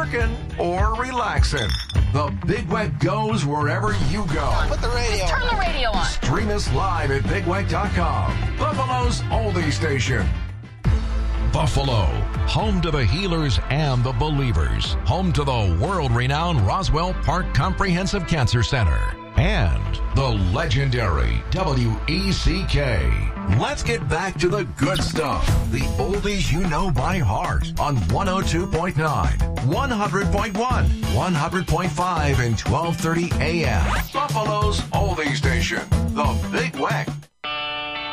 working or relaxing. The Big Weck goes wherever you go. Put the radio on. Turn the radio on. Stream us live at BigWeck.com. Buffalo's oldie station. Buffalo, home to the healers and the believers. Home to the world-renowned Roswell Park Comprehensive Cancer Center. And the legendary WECK. Let's get back to the good stuff. The oldies you know by heart on 102.9, 100.1, 100.5, and 1230 AM. Buffalo's oldie station, the Big Weck.